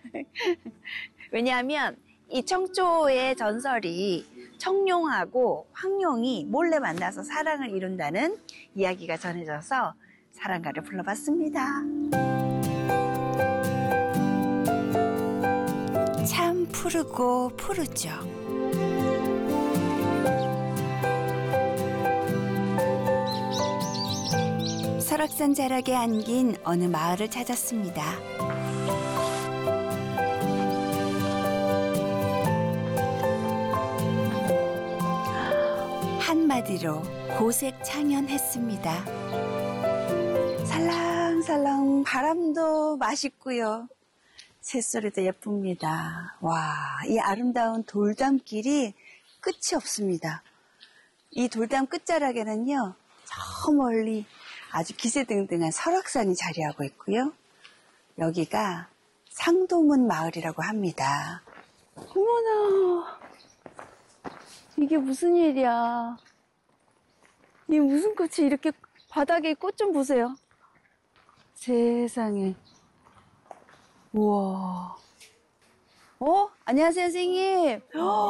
왜냐하면 이 청초의 전설이 청룡하고 황룡이 몰래 만나서 사랑을 이룬다는 이야기가 전해져서 사랑가를 불러봤습니다. 참 푸르고 푸르죠. 설악산 자락에 안긴 어느 마을을 찾았습니다. 한마디로 고색창연했습니다. 살랑살랑 바람도 맛있고요. 새소리도 예쁩니다. 와, 이 아름다운 돌담길이 끝이 없습니다. 이 돌담 끝자락에는요, 저 멀리 아주 기세등등한 설악산이 자리하고 있고요. 여기가 상도문 마을이라고 합니다. 어머나, 이게 무슨 일이야. 이 무슨 꽃이 이렇게 바닥에 꽃 좀 보세요. 세상에. 우와. 안녕하세요, 선생님.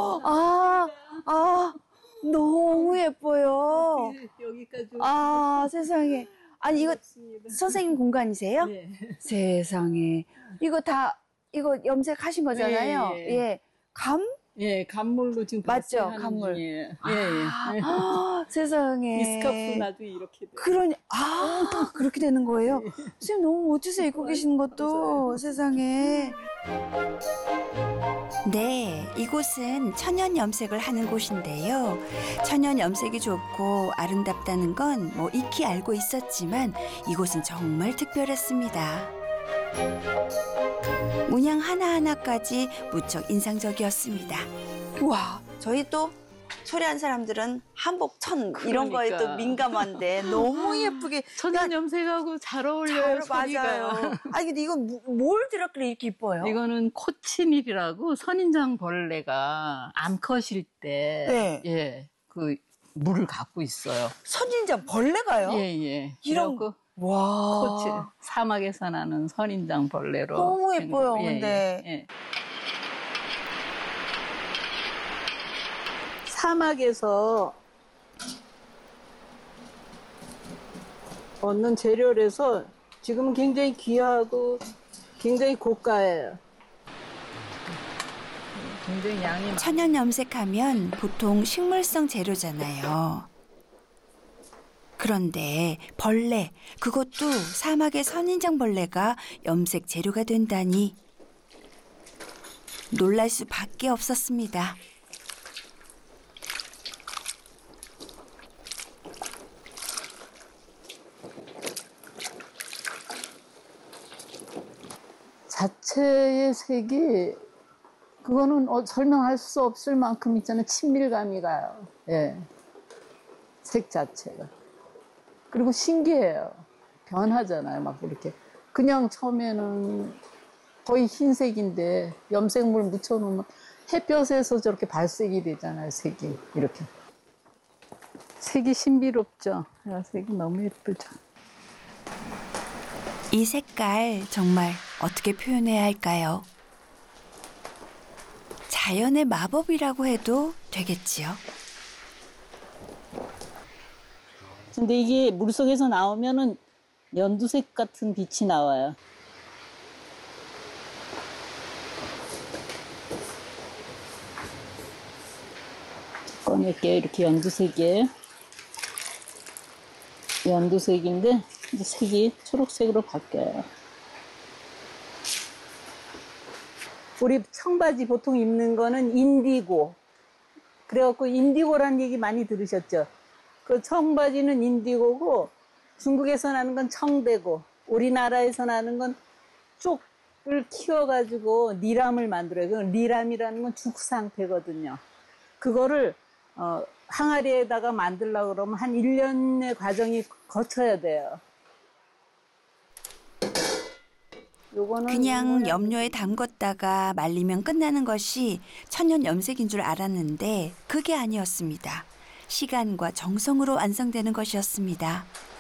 너무 예뻐요. 여기까지. 세상에. 아니, 이거 선생님 공간이세요? 네. 세상에. 이거 이거 염색하신 거잖아요. 네. 예. 예, 감물로 지금 맞죠, 감물. 예. 세상에. 이 스카프 나중에 이렇게 돼. 그렇게 되는 거예요? 선생님 너무 멋지세요, 입고 계시는 것도. 세상에. 네, 이곳은 천연 염색을 하는 곳인데요. 천연 염색이 좋고 아름답다는 건 뭐 익히 알고 있었지만 이곳은 정말 특별했습니다. 문양 하나하나까지 무척 인상적이었습니다. 우와, 저희 또 초래한 사람들은 한복 천 이런 거에 또 민감한데 너무 예쁘게 천연 염색하고 잘 어울려요. 맞아요. 아니 근데 이건 뭘 들었길래 이렇게 이뻐요? 이거는 코치밀이라고 선인장 벌레가 암컷일 때 네. 그 물을 갖고 있어요. 선인장 벌레가요? 예. 이런 거. 와. 코치 사막에서 나는 선인장 벌레로. 너무 예뻐요. 근데 예. 사막에서 얻는 재료라서 지금은 굉장히 귀하고 굉장히 고가예요. 굉장히 양이 많아요. 천연 염색하면 보통 식물성 재료잖아요. 그런데 벌레, 그것도 사막의 선인장 벌레가 염색 재료가 된다니 놀랄 수밖에 없었습니다. 자체의 색이 그거는 설명할 수 없을 만큼 있잖아요. 친밀감이 가요. 예. 색 자체가. 그리고 신기해요. 변하잖아요. 막 이렇게. 그냥 처음에는 거의 흰색인데 염색물 묻혀놓으면 햇볕에서 저렇게 발색이 되잖아요. 색이. 이렇게. 색이 신비롭죠. 색이 너무 예쁘죠. 이 색깔 정말 어떻게 표현해야 할까요? 자연의 마법이라고 해도 되겠지요. 근데 이게 물속에서 나오면은 연두색 같은 빛이 나와요. 꺼낼게요. 이렇게 연두색이에요. 연두색인데 이제 색이 초록색으로 바뀌어요. 우리 청바지 보통 입는 거는 인디고. 그래갖고 인디고라는 얘기 많이 들으셨죠? 그 청바지는 인디고고 중국에서 나는 건 청대고 우리나라에서 나는 건 쪽을 키워가지고 니람을 만들어요. 그 니람이라는 건 죽 상태거든요. 그거를 항아리에다가 만들려고 그러면 한 1년의 과정이 거쳐야 돼요. 그냥 염료에 담궜다가 말리면 끝나는 것이 천연 염색인 줄 알았는데 그게 아니었습니다. 시간과 정성으로 완성되는 것이었습니다.